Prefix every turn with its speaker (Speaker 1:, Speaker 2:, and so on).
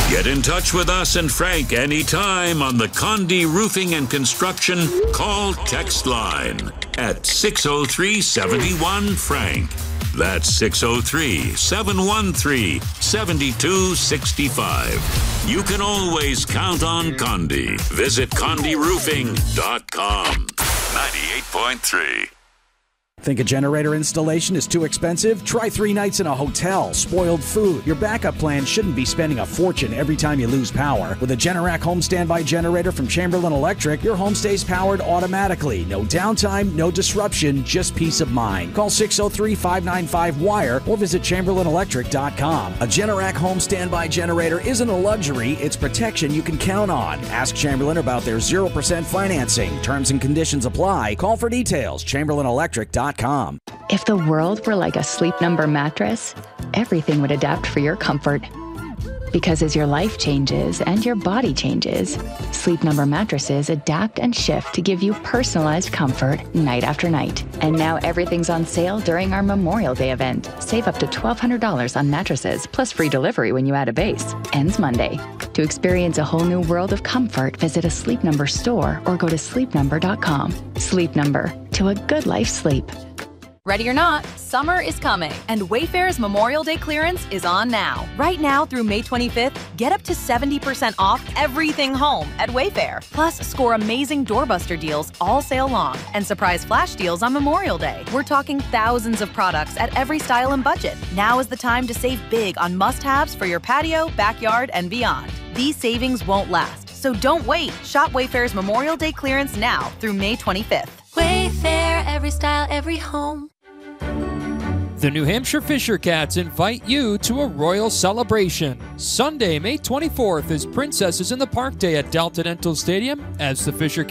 Speaker 1: Get in touch with us and Frank anytime on the Condé Roofing and Construction call text line at 603-71-FRANK. That's 603-713-7265. You can always count on Condé. Visit CondéRoofing.com. 98.3.
Speaker 2: Think a generator installation is too expensive? Try 3 nights in a hotel, spoiled food. Your backup plan shouldn't be spending a fortune every time you lose power. With a Generac home standby generator from Chamberlain Electric, your home stays powered automatically. No downtime, no disruption, just peace of mind. Call 603-595-WIRE or visit ChamberlainElectric.com. A Generac home standby generator isn't a luxury, it's protection you can count on. Ask Chamberlain about their 0% financing. Terms and conditions apply. Call for details. ChamberlainElectric.com.
Speaker 3: If the world were like a Sleep Number mattress, everything would adapt for your comfort. Because as your life changes and your body changes, Sleep Number mattresses adapt and shift to give you personalized comfort night after night. And now everything's on sale during our Memorial Day event. Save up to $1,200 on mattresses, plus free delivery when you add a base. Ends Monday. To experience a whole new world of comfort, visit a Sleep Number store or go to sleepnumber.com. Sleep Number. To a good life sleep.
Speaker 4: Ready or not, summer is coming, and Wayfair's Memorial Day clearance is on now. Right now through May 25th, get up to 70% off everything home at Wayfair. Plus, score amazing doorbuster deals all sale long and surprise flash deals on Memorial Day. We're talking thousands of products at every style and budget. Now is the time to save big on must-haves for your patio, backyard, and beyond. These savings won't last, so don't wait. Shop Wayfair's Memorial Day clearance now through May 25th.
Speaker 5: Wayfair, every style, every home.
Speaker 6: The New Hampshire Fisher Cats invite you to a royal celebration. Sunday, May 24th is Princesses in the Park Day at Delta Dental Stadium as the Fisher